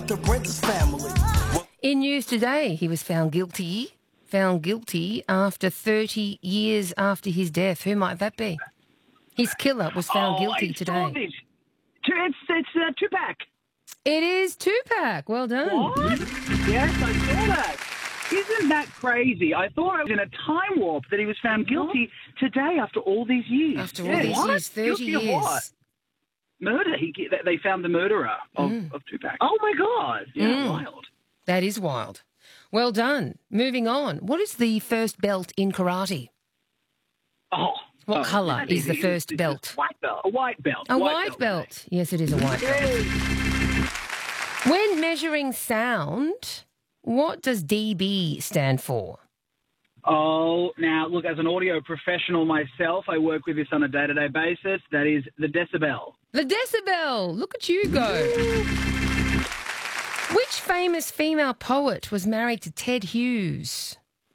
to Brenda's family. In news today, he was found guilty after 30 years after his death. Who might that be? His killer was found guilty today. It's Tupac. It is Tupac. Well done. What? Yes, I saw that. Isn't that crazy? I thought I was in a time warp that he was found guilty today after all these years. After all these years, 30 Guilty of years. what? Murder. They found the murderer of Tupac. Oh, my God. Yeah, wild. That is wild. Well done. Moving on. What is the first belt in karate? What colour is the first belt? White belt. A white belt. A white belt. Yes, it is a white belt. When measuring sound, what does dB stand for? Oh, now, look, as an audio professional myself, I work with this on a day-to-day basis. That is the decibel. The decibel. Look at you go. Which famous female poet was married to Ted Hughes?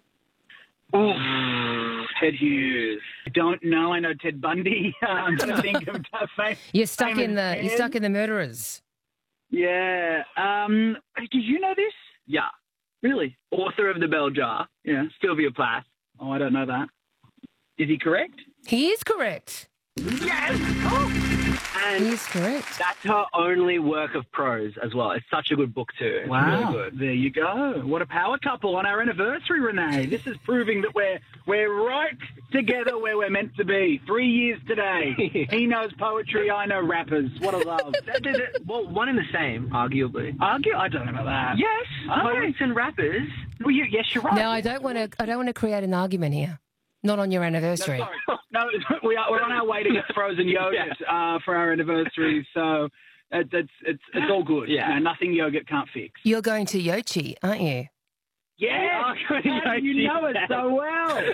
Ted Hughes. I don't know. I know Ted Bundy. I'm trying to think of famous. You're stuck in the murderers. Yeah. Did you know this? Yeah. Really? Author of The Bell Jar. Yeah. Sylvia Plath. Oh, I don't know that. Is he correct? He is correct. Yes. Oh. And he is correct. That's her only work of prose as well. It's such a good book too. It's Wow. really good. There you go. What a power couple on our anniversary, Renee. This is proving that we're right together where we're meant to be. 3 years today. He knows poetry, I know rappers. What a love. Well, one and the same, arguably. Argue? I don't know about that. Yes, Okay. poets and rappers. Well, yes, you're right. No, I don't want to create an argument here. Not on your anniversary. No, we're on our way to get frozen yogurt for our anniversary, so it's all good. Yeah. You know, nothing yogurt can't fix. You're going to Yochi, aren't you? Yeah, you know it so well.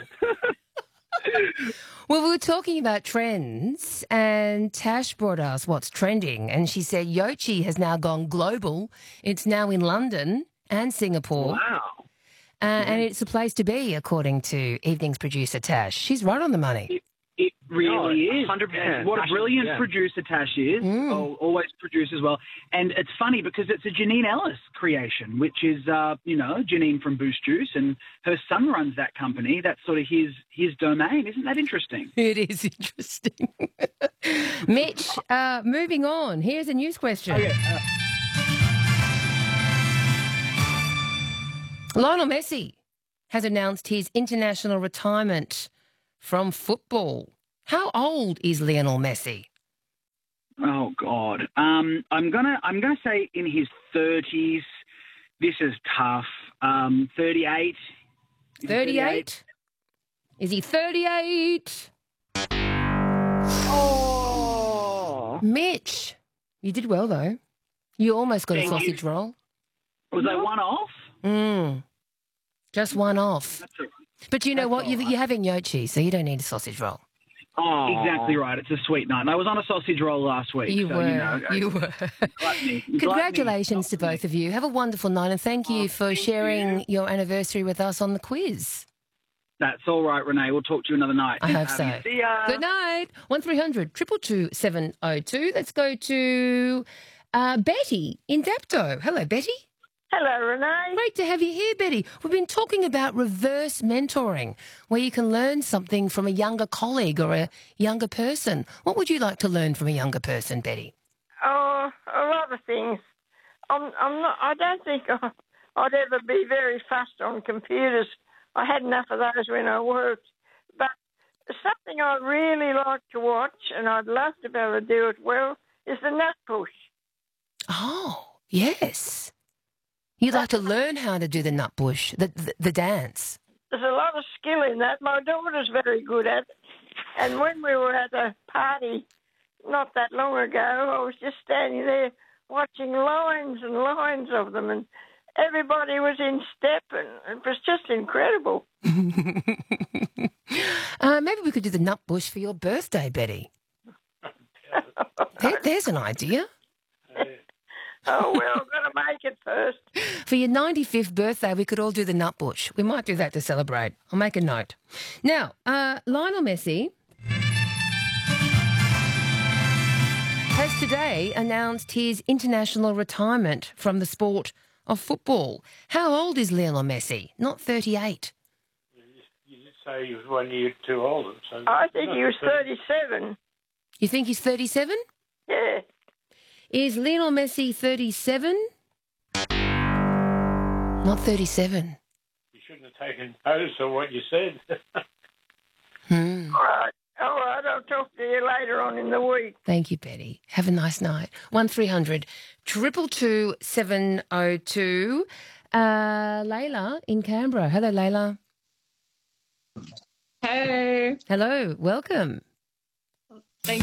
Well, we were talking about trends, and Tash brought us what's trending, and she said Yochi has now gone global. It's now in London and Singapore. Wow. And it's a place to be, according to Evening's producer Tash. She's right on the money. It really is. 100%. What a brilliant producer Tash is. Always produces well. And it's funny because it's a Janine Ellis creation, which is, Janine from Boost Juice, and her son runs that company. That's sort of his domain. Isn't that interesting? It is interesting. Mitch, moving on. Here's a news question. Lionel Messi has announced his international retirement from football. How old is Lionel Messi? Oh God. I'm gonna say in his 30s. This is tough. 38. 38? Is he 38? Oh. Mitch, you did well though. You almost got a Thank you. sausage roll. Was I one off? Just one off. That's all right. But you know That's what? all right. You're having Yochi, so you don't need a sausage roll. Oh, Exactly right. It's a sweet night. And I was on a sausage roll last week. You so, were. You were. Gluttony. Congratulations to both of you. Have a wonderful night, and thank you for sharing your anniversary with us on the quiz. That's all right, Renee. We'll talk to you another night. I hope so. See ya. Good night. 1300 222 702. Let's go to Betty in Dapto. Hello, Betty. Hello, Renee. Great to have you here, Betty. We've been talking about reverse mentoring, where you can learn something from a younger colleague or a younger person. What would you like to learn from a younger person, Betty? Oh, a lot of things. I don't think I'd ever be very fast on computers. I had enough of those when I worked. But something I really like to watch, and I'd love to be able to do it well, is the nut push. Oh, yes. You'd like to learn how to do the nut bush, the dance. There's a lot of skill in that. My daughter's very good at it. And when we were at a party not that long ago, I was just standing there watching lines and lines of them, and everybody was in step, and it was just incredible. Maybe we could do the nut bush for your birthday, Betty. There's an idea. Oh, well, I've got to make it first. For your 95th birthday, we could all do the nut bush. We might do that to celebrate. I'll make a note. Now, Lionel Messi has has today announced his international retirement from the sport of football. How old is Lionel Messi? Not 38. You did say he was 1 year too old. So I think he was 37. You think he's 37? Yeah. Is Lionel Messi 37? Not 37. you shouldn't have taken notice of what you said. All right. I'll talk to you later on in the week. Thank you, Betty. Have a nice night. 1300 222 702. Layla in Canberra. Hello, Layla. Hey. Hello. Welcome. Thanks.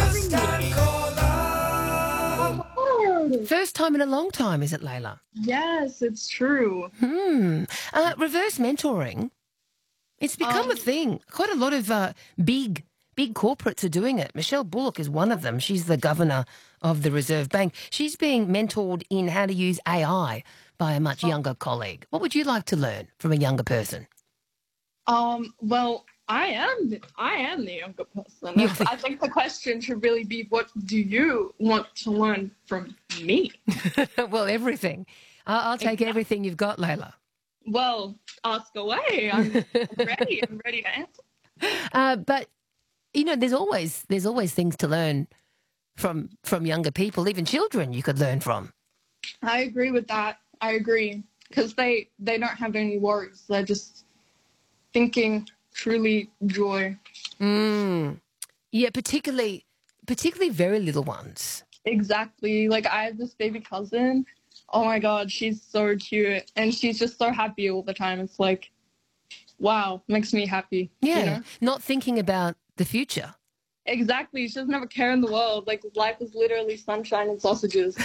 First time in a long time, is it, Layla? Yes, it's true. Reverse mentoring. It's become a thing. Quite a lot of big corporates are doing it. Michelle Bullock is one of them. She's the governor of the Reserve Bank. She's being mentored in how to use AI by a much younger colleague. What would you like to learn from a younger person? Well, I am the younger person. I think the question should really be, what do you want to learn from me? Well, everything. I'll take everything you've got, Layla. Well, ask away. I'm ready. I'm ready to answer. But you know, there's always things to learn from younger people, even children you could learn from. I agree with that. I agree, because they don't have any worries. They're just thinking truly joy. Yeah, particularly very little ones. Exactly. Like, I have this baby cousin. Oh my God, she's so cute, and she's just so happy all the time. It's like, wow, makes me happy. Yeah, you know? Not thinking about the future. Exactly. She doesn't have a care in the world. Like, life is literally sunshine and sausages.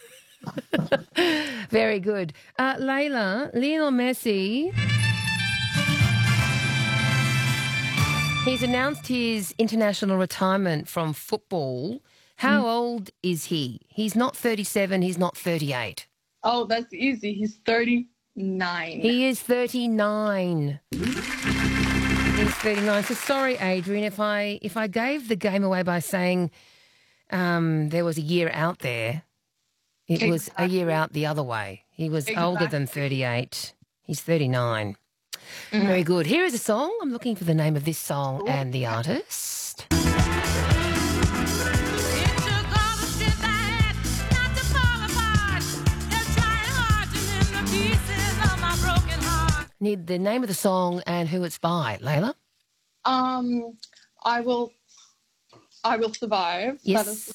Very good. Layla, Lionel Messi, he's announced his international retirement from football. How old is he? He's not 37, he's not 38. Oh, that's easy. He's 39. He is 39. He's 39. So sorry, Adrian, if I gave the game away by saying there was a year out there, it was a year out the other way. He was older than 38. He's 39. Very good. Here is a song. I'm looking for the name of this song and the artist. Need the name of the song and who it's by, Layla? I will survive. Yes. That is the